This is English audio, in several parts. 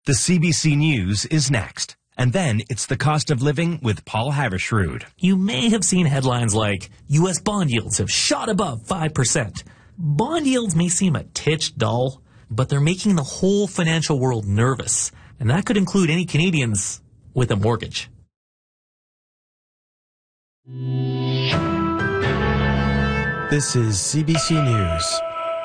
The CBC News is next. And then it's the cost of living with Paul Havershrud. You may have seen headlines like, U.S. bond yields have shot above 5%. Bond yields may seem a titch dull, but they're making the whole financial world nervous. And that could include any Canadians with a mortgage. This is CBC News.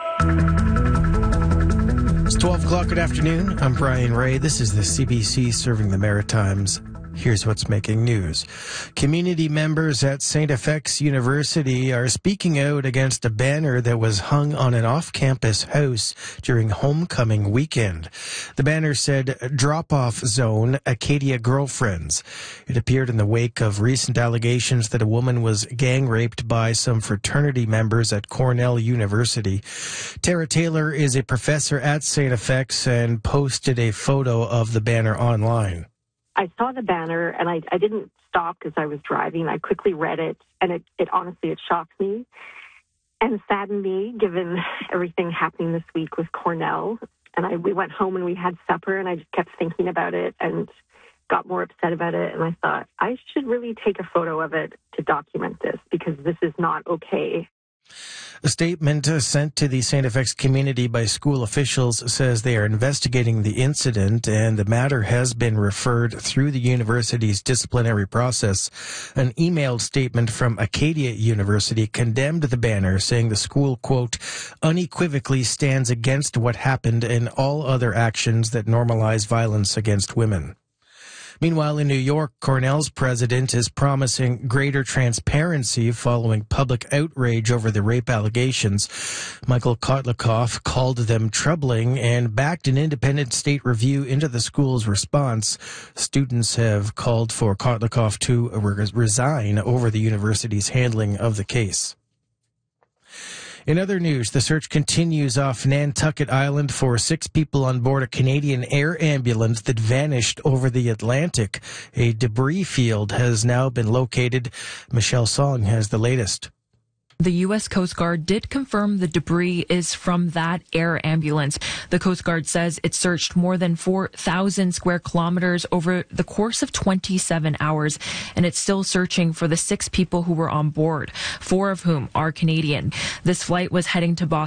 It's 12 o'clock, good afternoon. I'm Brian Ray. This is the CBC serving the Maritimes. Here's what's making news. Community members at St. FX University are speaking out against a banner that was hung on an off-campus house during homecoming weekend. The banner said, "Drop-off zone, Acadia girlfriends." It appeared in the wake of recent allegations that a woman was gang raped by some fraternity members at Cornell University. Tara Taylor is a professor at St. FX and posted a photo of the banner online. I saw the banner and I didn't stop because I was driving. I quickly read it and it honestly shocked me and saddened me given everything happening this week with Cornell. And we went home and we had supper and I just kept thinking about it and got more upset about it. And I thought I should really take a photo of it to document this because this is not okay. A statement sent to the St. FX community by school officials says they are investigating the incident and the matter has been referred through the university's disciplinary process. An emailed statement from Acadia University condemned the banner, saying the school, quote, unequivocally stands against what happened and all other actions that normalize violence against women. Meanwhile, in New York, Cornell's president is promising greater transparency following public outrage over the rape allegations. Michael Kotlikoff called them troubling and backed an independent state review into the school's response. Students have called for Kotlikoff to resign over the university's handling of the case. In other news, the search continues off Nantucket Island for 6 people on board a Canadian air ambulance that vanished over the Atlantic. A debris field has now been located. Michelle Song has the latest. The U.S. Coast Guard did confirm the debris is from that air ambulance. The Coast Guard says it searched more than 4,000 square kilometers over the course of 27 hours, and it's still searching for the 6 people who were on board, 4 of whom are Canadian. This flight was heading to Boston